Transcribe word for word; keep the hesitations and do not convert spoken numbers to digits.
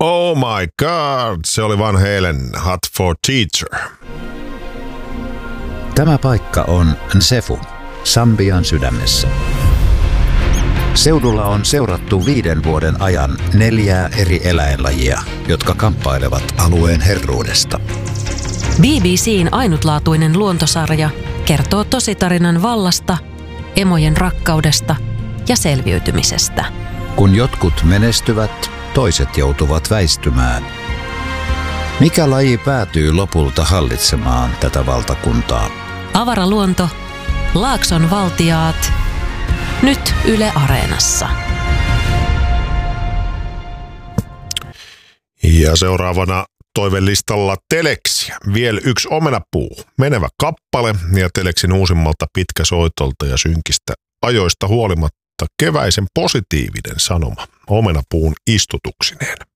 Oh my god, se oli Van Halen, Hot for Teacher. Tämä paikka on Nsefu, Sambian sydämessä. Seudulla on seurattu viiden vuoden ajan neljää eri eläinlajia, jotka kamppailevat alueen herruudesta. B B C:n ainutlaatuinen luontosarja kertoo tositarinan vallasta, emojen rakkaudesta ja selviytymisestä. Kun jotkut menestyvät, toiset joutuvat väistymään. Mikä laji päätyy lopulta hallitsemaan tätä valtakuntaa? Avaraluonto, Laakson valtiaat, nyt Yle Areenassa. Ja seuraavana toivelistalla Teleksiä. Vielä yksi omenapuu. Menevä kappale ja Teleksin uusimmalta pitkäsoitolta ja synkistä ajoista huolimatta keväisen positiivinen sanoma omenapuun istutuksineen.